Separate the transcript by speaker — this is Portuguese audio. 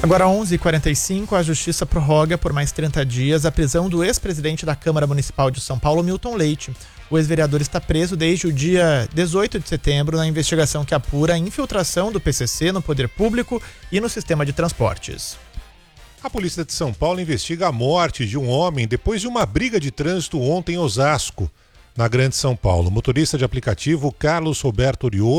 Speaker 1: Agora 11h45, a Justiça prorroga por mais 30 dias a prisão do ex-presidente da Câmara Municipal de São Paulo, Milton Leite. O ex-vereador está preso desde o dia 18 de setembro na investigação que apura a infiltração do PCC no poder público e no sistema de transportes.
Speaker 2: A polícia de São Paulo investiga a morte de um homem depois de uma briga de trânsito ontem em Osasco, na Grande São Paulo. O motorista de aplicativo Carlos Roberto Oriolo